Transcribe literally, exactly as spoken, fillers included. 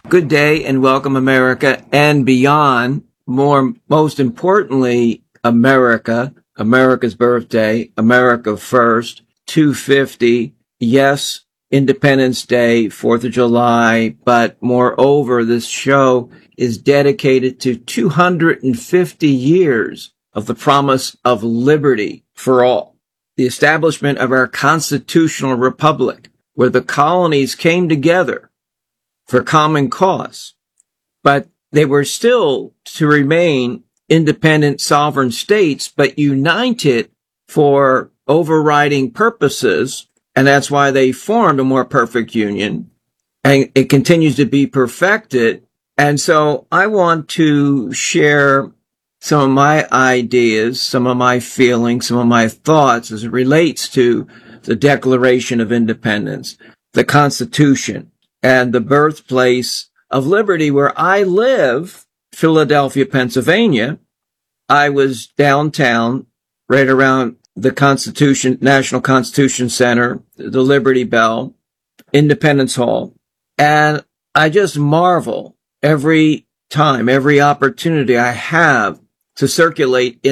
Good day and welcome, America and beyond. More, most importantly, America, America's birthday, America first, two fifty. Yes, Independence Day, fourth of July, but moreover, this show is dedicated to two hundred fifty years of the promise of liberty for all. The establishment of our constitutional republic, where the colonies came together for common cause, but they were still to remain independent sovereign states, but united for overriding purposes. And that's why they formed a more perfect union, and it continues to be perfected. And so I want to share some of my ideas, some of my feelings, some of my thoughts as it relates to the Declaration of Independence, the Constitution, and the birthplace of liberty. Where I live, Philadelphia, Pennsylvania, I was downtown, right around the Constitution, National Constitution Center, the Liberty Bell, Independence Hall. And I just marvel every time, every opportunity I have to circulate in